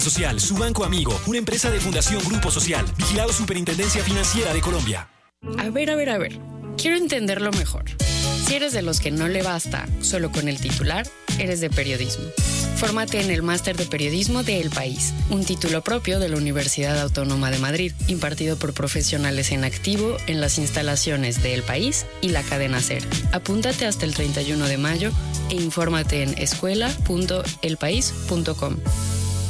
Social, su banco amigo, una empresa de Fundación Grupo Social, vigilado Superintendencia Financiera de Colombia. A ver. Quiero entenderlo mejor. Si eres de los que no le basta solo con el titular, eres de periodismo. Fórmate en el Máster de Periodismo de El País, un título propio de la Universidad Autónoma de Madrid, impartido por profesionales en activo en las instalaciones de El País y la cadena SER. Apúntate hasta el 31 de mayo e infórmate en escuela.elpaís.com.